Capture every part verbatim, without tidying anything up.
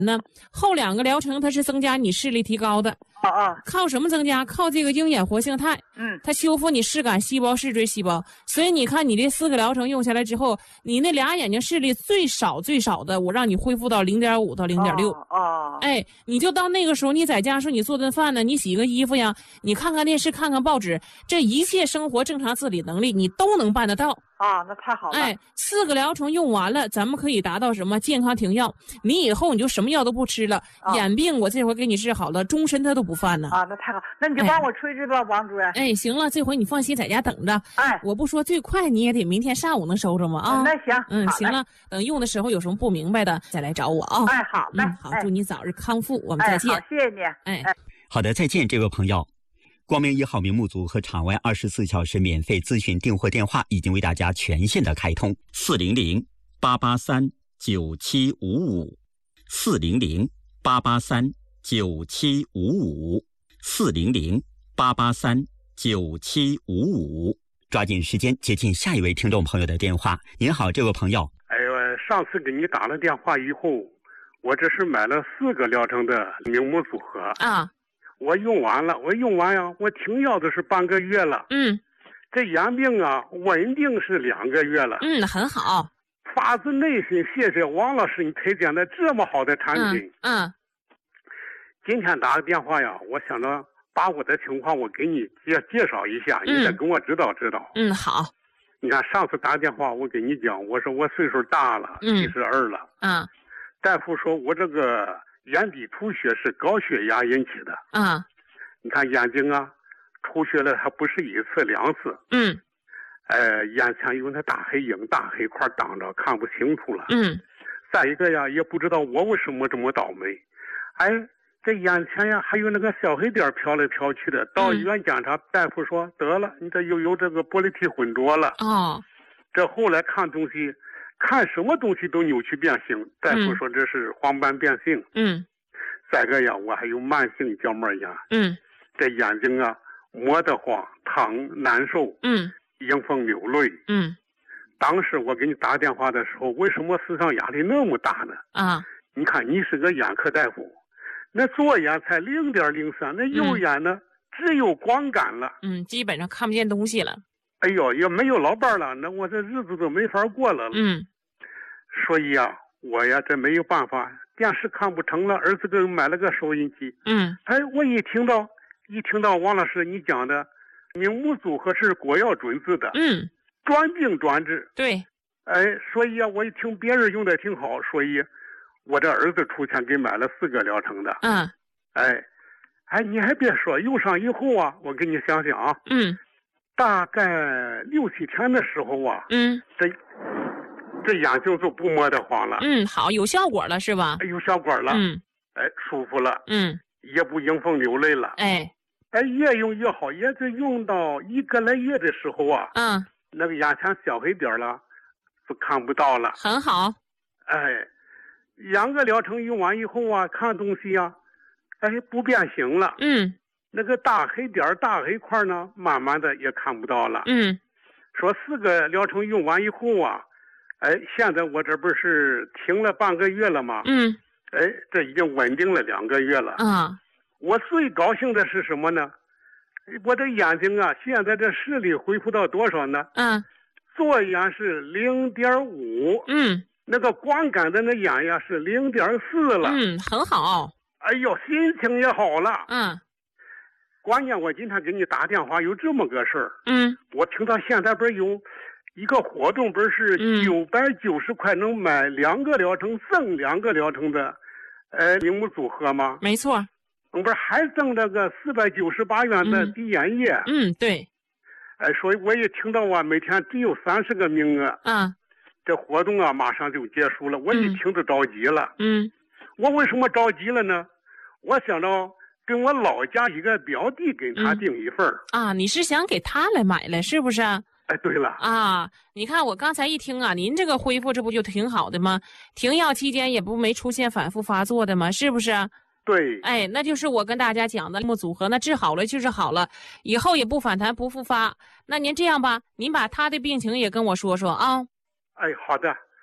那后两个疗程它是增加你视力提高的。 哦哦， 靠什么增加？靠这个鹰眼活性肽。 嗯， 它修复你视感细胞、视锥细胞。所以你看，你这四个疗程用下来之后，你那俩眼睛视力最少最少的，我让你恢复到零点五到零点六。 哦， 哎，你就到那个时候，你在家说你做顿饭呢，你洗个衣服呀，你看看电视、看看报纸，这一切生活正常自理能力你都能办得到。 啊，那太好了。 哎，四个疗程用完了，咱们可以达到什么健康停药？你以后你就什么药都不吃了， 啊、 眼病我这回给你治好了，终身它都不犯呢。 啊，那太好，那你就帮我吹吹吧，哎、王主任。 哎，行了，这回你放心在家等着。 哎， 我不说最快你也得明天上午能收着吗？啊， 那行， 嗯，行了，等用的时候有什么不明白的再来找我啊。 哎，好嘞， 嗯，好，祝你早日康复，我们再见。 哎、好，谢谢你。 哎， 好的，再见，这位朋友。光明一号明目组和场外二十四小时免费咨询订货电话已经为大家全线的开通，四零零八八三九七五五，四零零八八三九七五五，四零零八八三九七五五。抓紧时间接听下一位听众朋友的电话。您好，这位朋友。 哎呦，上次给你打了电话以后，我这是买了四个疗程的明目组合啊。 我用完了，我用完呀，我停药的是半个月了。 嗯， 这眼病啊，稳定是两个月了。 嗯，很好。 发自内心谢谢王老师你推荐的这么好的产品。 嗯。嗯今天打个电话呀，我想着把我的情况我给你介介绍一下， 嗯、 你得跟我指导指导。 嗯，好。 你看上次打电话我给你讲，我说我岁数大了，七十二了。 嗯。 大夫说我这个眼底出血是高血压引起的。 嗯， 你看眼睛啊，出血了还不是一次两次。 嗯， 呃，眼前有那大黑影、大黑块挡着，看不清楚了。 嗯， 再一个呀，也不知道我为什么这么倒霉，哎，这眼前呀还有那个小黑点飘来飘去的。到医院检查，嗯、大夫说得了，你这又有这个玻璃体混浊了。 哦， 这后来看东西。看什么东西都扭曲变形，大夫说这是黄斑变性。 嗯， 再个呀，我还有慢性角膜炎。 嗯， 这眼睛啊磨得慌、疼、难受。 嗯， 迎风流泪。 嗯， 当时我给你打电话的时候，为什么思想压力那么大呢？ 啊， 你看你是个眼科大夫，那左眼才零点零三，那右眼呢、嗯、只有光感了。 嗯，基本上看不见东西了。 哎呦，也没有老伴了，那我这日子都没法过了。 嗯。 所以呀、啊，我呀这没有办法，电视看不成了，儿子给我买了个收音机。 嗯， 哎，我一听到一听到王老师你讲的明目组合是国药准字的， 嗯， 专病专治。 对， 哎，所以啊，我一听别人用的挺好，所以我这儿子出钱给买了四个疗程的。 嗯， 哎，哎，你还别说，用上以后啊，我给你想想啊， 嗯， 大概六七天的时候啊， 嗯， 这。这眼睛就不摸得慌了。 嗯，好，有效果了是吧？ 有效果了。 嗯， 哎，舒服了。 嗯， 也不迎风流泪了。 哎， 哎，越用越好，也就用到一个来月的时候啊， 嗯， 那个眼前小黑点了，就看不到了。 很好。 哎，两个疗程用完以后啊，看东西啊，哎，不变形了。 嗯， 那个大黑点、大黑块呢，慢慢的也看不到了。 嗯， 说四个疗程用完以后啊。哎，现在我这不是停了半个月了吗？ 嗯， 哎，这已经稳定了两个月了。 啊， 我最高兴的是什么呢？我这眼睛啊，现在这视力恢复到多少呢？ 嗯， 左眼是零点五。 嗯， 那个光感的那眼呀是零点四了。 嗯，很好。 哎呦，心情也好了。 嗯， 关键我今天给你打电话有这么个事儿。 嗯， 我听到现在不是有。一个活动不是九百九十块能买两个疗程赠两个疗程的，呃，明目组合吗？ 没错。 不是还赠了个四百九十八元的滴眼液？ 嗯，对。 哎，所以我也听到啊，每天只有三十个名额。 嗯。 这活动啊，马上就结束了，我一听就着急了。 嗯。 我为什么着急了呢？我想着跟我老家一个表弟给他订一份、 嗯、啊，你是想给他来买来，是不是？ 哎，对了啊，你看我刚才一听啊，您这个恢复这不就挺好的吗？停药期间也不没出现反复发作的吗？是不是？ 对。 哎，那就是我跟大家讲的明目组合，那治好了就是好了，以后也不反弹不复发。那您这样吧，您把他的病情也跟我说说啊。 哎，好的。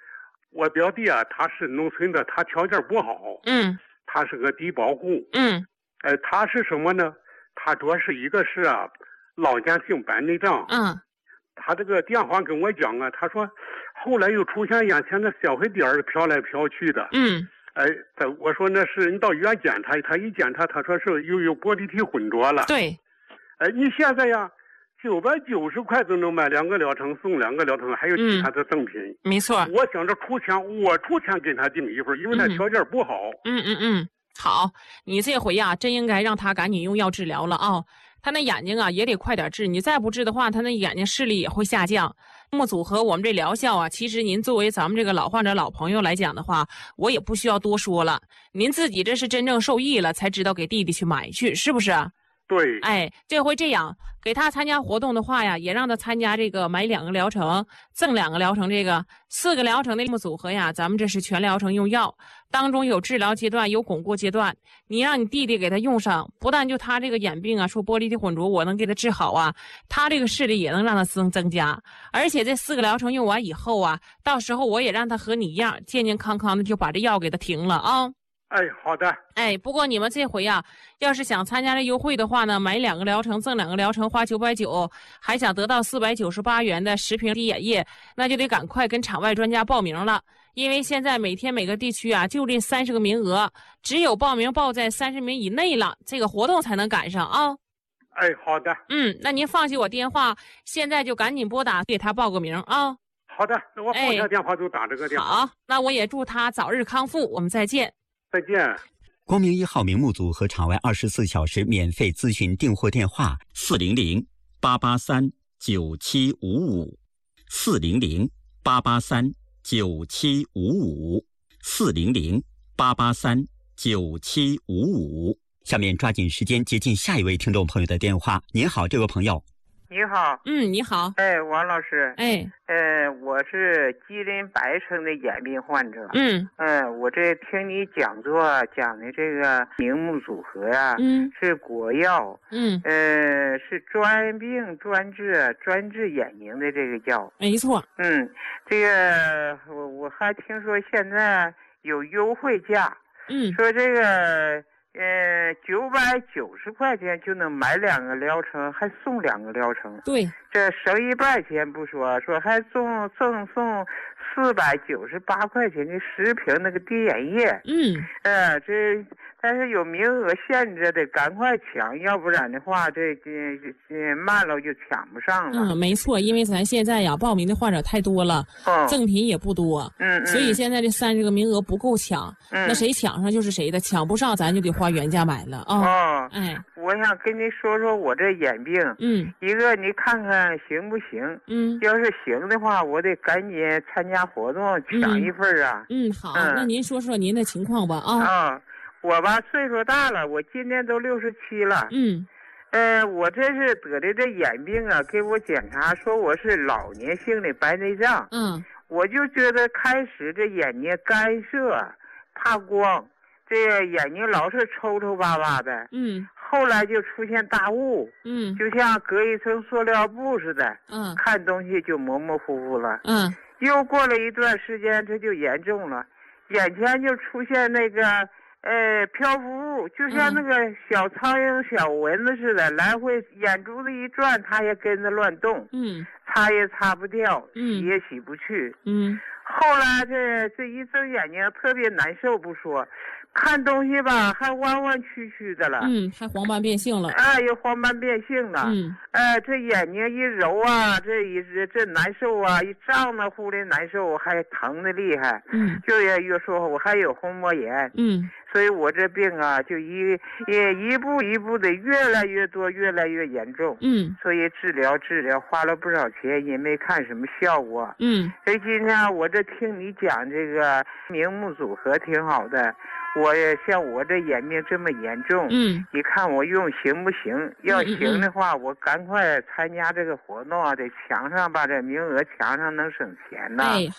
我表弟啊，他是农村的，他条件不好， 嗯， 他是个低保户， 嗯， 呃，他是什么呢？他主要是一个是啊，老年性白内障， 嗯， 他这个电话跟我讲啊，他说后来又出现眼前的小黑点儿飘来飘去的， 嗯， 哎，他我说那是你到医院检查，他一检查，他说是又有玻璃体混浊了， 对， 哎，你现在呀。九百九十块就能买两个疗程，送两个疗程，还有其他的赠品。 嗯、没错。 我想着出钱，我出钱给他订一份，因为他条件不好。 嗯嗯嗯，好，你这回呀、啊，真应该让他赶紧用药治疗了啊！他那眼睛啊也得快点治，你再不治的话，他那眼睛视力也会下降。那么组合我们这疗效啊，其实您作为咱们这个老患者、老朋友来讲的话，我也不需要多说了。您自己这是真正受益了，才知道给弟弟去买去，是不是？ 对， 哎，这回这样给他参加活动的话呀，也让他参加这个买两个疗程赠两个疗程，这个四个疗程的组合呀，咱们这是全疗程用药，当中有治疗阶段，有巩固阶段。你让你弟弟给他用上，不但就他这个眼病啊，说玻璃体混浊，我能给他治好啊，他这个视力也能让他增增加。而且这四个疗程用完以后啊，到时候我也让他和你一样健健康康的就把这药给他停了啊。 哎，好的。 哎，不过你们这回呀、啊，要是想参加这优惠的话呢，买两个疗程赠两个疗程，花九百九，还想得到四百九十八元的十瓶滴眼液，那就得赶快跟场外专家报名了。因为现在每天每个地区啊，就这三十个名额，只有报名报在三十名以内了，这个活动才能赶上啊。 哎，好的。 嗯，那您放弃我电话，现在就赶紧拨打给他报个名啊。 好的，那我放下电话就打这个电话。 好，那我也祝他早日康复，我们再见。 再见。 光明一号名目组和场外二十四小时免费咨询订货电话：四零零八八三九七五五，四零零八八三九七五五，四零零八八三九七五五。下面抓紧时间接近下一位听众朋友的电话。您好，这位朋友。 你好。 嗯，你好。 哎，王老师。 哎。 呃，我是吉林白城的眼病患者。 嗯。 嗯、呃，我这听你讲座讲的这个明目组合呀、啊， 嗯， 是国药。 嗯。 呃，是专病专治专治眼睛的这个药。 没错。 嗯，这个我我还听说现在有优惠价。 嗯。 说这个。呃，九百九十块钱就能买两个疗程，还送两个疗程。 对， 这省一半钱不说，说还送赠送四百九十八块钱的十瓶那个滴眼液。 嗯， 呃，这但是有名额限制，得赶快抢，要不然的话，这这这慢了就抢不上了。 嗯，没错，因为咱现在呀，报名的患者太多了， 哦、 赠品也不多， 嗯，嗯所以现在这三十个名额不够抢， 嗯、 那谁抢上就是谁的，抢不上咱就得花原价买了啊。 哦， 哎， 我想跟你说说我这眼病， 嗯， 一个你看看行不行？ 嗯， 要是行的话，我得赶紧参加活动抢一份啊。 嗯，嗯好、 嗯， 那您说说您的情况吧啊。 啊。我吧岁数大了，我今年都六十七了。 嗯， 呃，我这是得的这眼病啊，给我检查说我是老年性的白内障。 嗯， 我就觉得开始这眼睛干涩，怕光，这眼睛老是抽抽巴巴的。 嗯， 后来就出现大雾。 嗯， 就像隔一层塑料布似的。 嗯， 看东西就模模糊糊了。 嗯， 又过了一段时间，这就严重了，眼前就出现那个。呃，漂浮物就像那个小苍蝇、小蚊子似的，嗯、来回眼珠子一转，它也跟着乱动。 嗯， 擦也擦不掉， 嗯， 洗也洗不去。 嗯， 后来这这一睁眼睛特别难受不说，看东西吧还弯弯曲曲的了。 嗯，还黄斑变性了。 哎，有黄斑变性了。 嗯， 哎，这眼睛一揉啊，这一这难受啊，一胀得乎的难受，还疼的厉害。 嗯， 就也越说我还有虹膜炎。 嗯。 所以我这病啊，就一也一步一步的越来越多，越来越严重。 嗯， 所以治疗治疗花了不少钱，也没看什么效果。 嗯， 所以今天我这听你讲这个明目组合挺好的。我像我这眼病这么严重， 嗯， 你看我用行不行？要行的话，嗯嗯我赶快参加这个活动啊，得抢上，把这名额抢上，能省钱呐。 哎，好。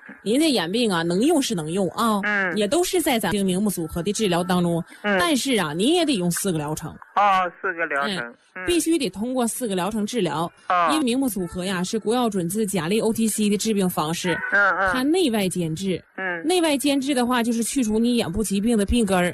您这眼病啊，能用是能用啊， 嗯， 也都是在咱这个明目组合的治疗当中， 嗯， 但是啊，您也得用四个疗程。 哦，四个疗程， 嗯、必须得通过四个疗程治疗。 哦， 因为明目组合呀是国药准字甲类 O T C 的治病方式， 嗯嗯， 它内外兼治。 嗯， 内外兼治的话，就是去除你眼部疾病的病根儿，